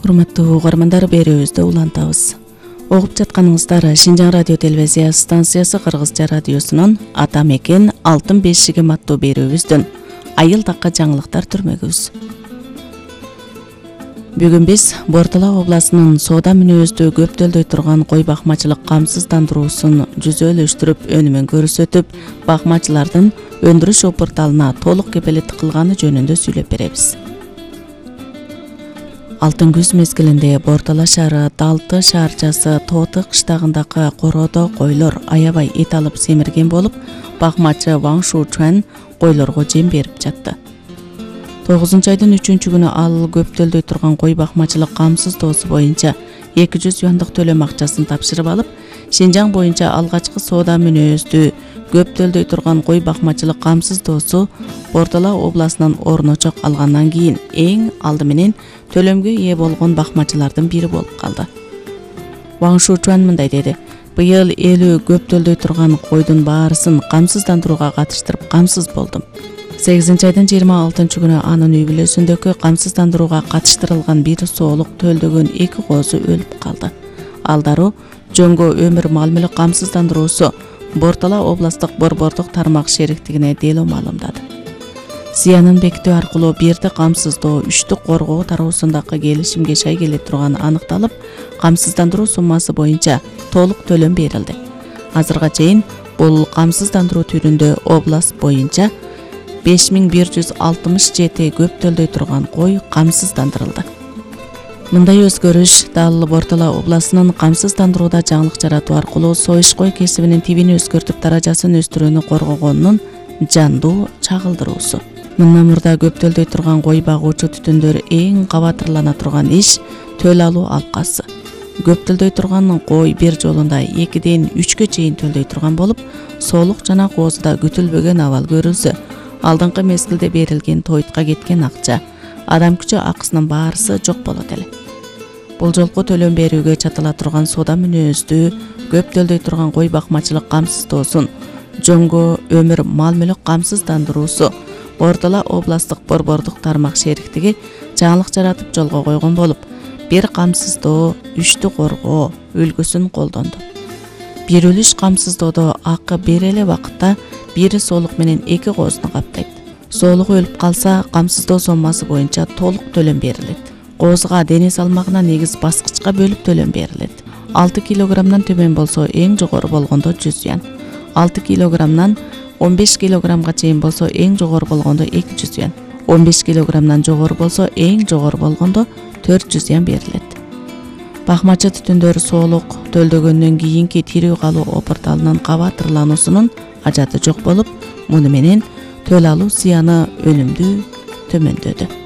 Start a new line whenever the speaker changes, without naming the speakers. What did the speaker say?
Урматтуу угармандар, берүүбүздө улантабыз. Огуп жатканыңыздар Шинжаң радио телевизия станциясы Кыргызча радиосунун Ата мекен алтын бешигим аттуу берүүбүздөн айыл такка жаңылыктар түрмөгүбүз. Бүгүн биз Бортала областынын соода мүнөздүү көптөлдөй турган кой бакмачылык камсыздандыруусун жүзөлөштүрүп, өнүмүн көрсөтүп, бакмачылардын өндүрүш порталына толук кепилеттик кылганы жөнүндө сүйлөп беребиз. Алтын күз мезгилинде Бортала шаары Далты шаарчасы Тооты кыштагындагы короодо койлор аябай эт алып семирген болуп, бакмачы Ван Шучуан койлорго жем берип жатты. 9-айдын 3-күнү ал көптөлдөй турган кой бакмачылык камсыздоосу боюнча 200 юандык төлөм акчасын тапшырып алып, Шинжаң боюнча алгачкы соода мүнөздүү көптөлдөй турган кой бакмачылык камсыздоосу Бортала областынын орночок алгандан кийин эң алды менен төлөмгө ээ болгон бакмачылардын бири болуп калды. Ван Шучуан мындай деди: "Быйыл 50 көптөлдөй турган койдун баарысын камсыздандырууга катыштырып камсыз болдум. 8-айдын 26-күнү анын үй бүлөсүндөгү камсыздандырууга катыштырылган бир соолук төлдөгөн 2 коозу өлүп калды. Ал дароо жөнгө өмүр мал мүлк камсыздандыруусу Бортала областтык борбордук тармак шериктигине дело маалымдады. Зыянын бекитүү аркылуу бирди камсыздоо, үчтү коргоо тараабысындагы келишимге шай келе турганы аныкталып, камсыздандыруу суммасы боюнча толук төлөм берилди. Азырга чейин бул камсыздандыруу түрүндө област боюнча 5167 көптөлдөй турган кой камсыздандырылды. Мындай өзгөрүш дал Бортала областынын камсыздандырууда жаңылык жаратуу аркылуу союш кой кесибинин тибин өзгөртүп даражасын өстүрүүнү коргогонунун жандуу чагылдыруусу. Мындан мурда көптөлдөй турган кой багуучу түтүндөр эң кабатырлана турган иш төл алуу алкасы. Көптөлдөй турган кой бир жолунда 2-ден 3-кө чейин төлдөй турган болуп, соолук жана коозуда күтүлбөгөн абал көрүлсө, алдыңкы мезгилде берилген тойтка кеткен акча, адам күчү акысынын баарысы жок болот эле. Бул жолку төлөм берүүгө чатыла турган соода мүнөздүү көптөлдөй турган кой бакмачылык камсыздоосун жөнгө өмүр мал мүлк камсыздандыруусу Бортала областтык борбордук тармак шериктиги жаңылык жаратып жолго койгон болуп, бир камсыздоо, үчтү коргоо үлгүсүн колдонду. Бир үлүш камсыздоодо акы бир эле убакытта бири соолук менен 2 коозуну каптайт. Соолугу өлүп калса, камсыздоо соммасы боюнча толук төлөм берилет. Коозга дене салмагына негиз баскычка бөлүп төлөм берилет. 6 килограммдан төмөн болсо эң жогору болгондо 100 юан. 6 килограммдан 15 килограммга чейин болсо эң жогору болгондо 200 юан. 15 килограммдан жогору болсо эң жогору болгондо 400 юан берилет. Бакмачы түтүндөр соолук төлдөгөндөн кийинки тирүү калуу порталынын кабатырлануусунун ажаты жок болуп, муну менен төл алуу зыяны өнүмдүү төмөндөдү.